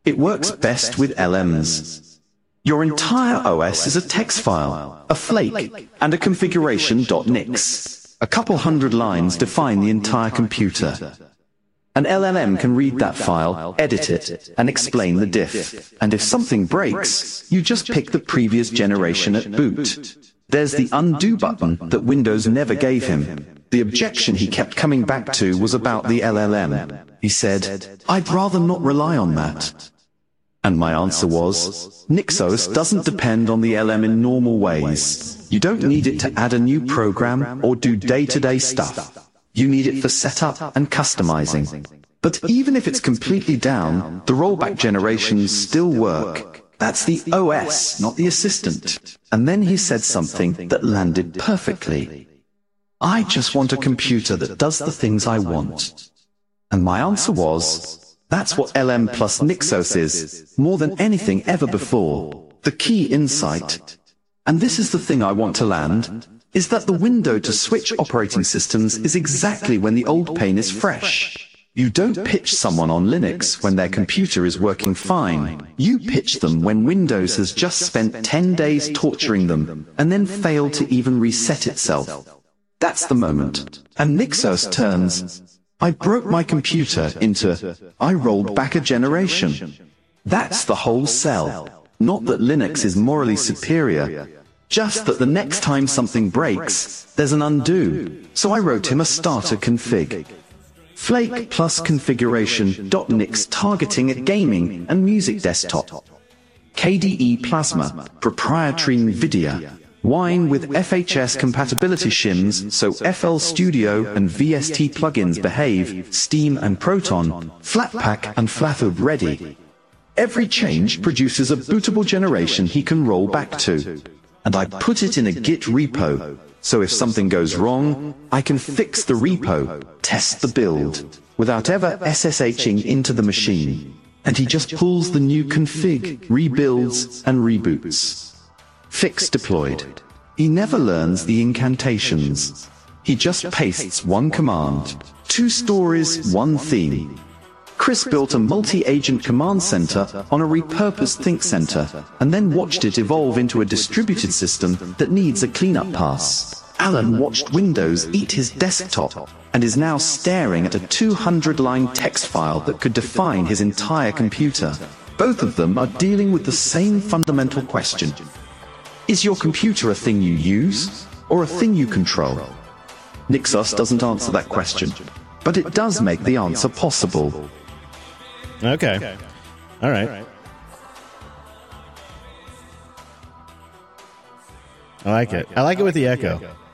It works best with LMs. Your entire OS is a text file, a flake, and a configuration.nix. A couple hundred lines define the entire computer. An LLM can read that file, edit it, and explain the diff. And if something breaks, you just pick the previous generation at boot. There's the undo button that Windows never gave him. The objection he kept coming back to was about the LLM. He said, "I'd rather not rely on that." And my answer was, NixOS doesn't depend on the LM in normal ways. You don't need it to add a new program or do day-to-day stuff. You need it for setup and customizing. But even if it's completely down, the rollback generations still work. That's the OS, not the assistant. And then he said something that landed perfectly. I just want a computer that does the things I want. And my answer was, that's what LM plus NixOS is, more than anything ever before. The key insight, and this is the thing I want to land, is that the window to switch operating systems is exactly when the old pain is fresh. You don't pitch someone on Linux when their computer is working fine. You pitch them when Windows has just spent 10 days torturing them, and then failed to even reset itself. That's the moment. And NixOS turns, I broke my computer, into, I rolled back a generation. That's the whole sell. Not that Linux is morally superior, just that the next time something breaks, there's an undo. So I wrote him a starter config. Flake plus configuration.nix targeting at gaming and music desktop. KDE Plasma, proprietary NVIDIA. Wine with FHS compatibility shims so FL Studio and VST plugins behave, Steam and Proton, Flatpak and Flathub ready. Every change produces a bootable generation he can roll back to. And I put it in a Git repo, so if something goes wrong, I can fix the repo, test the build, without ever SSHing into the machine. And he just pulls the new config, rebuilds, and reboots. Fix deployed. He never learns the incantations. He just pastes one command. 2 stories, 1 theme. Chris built a multi-agent command center on a repurposed think center, and then watched it evolve into a distributed system that needs a cleanup pass. Alan watched Windows eat his desktop, and is now staring at a 200-line text file that could define his entire computer. Both of them are dealing with the same fundamental question. Is your computer a thing you use, or a thing you control? NixOS doesn't answer that question, but it does make the answer possible. Okay. All right. I like it. I like it with the echo.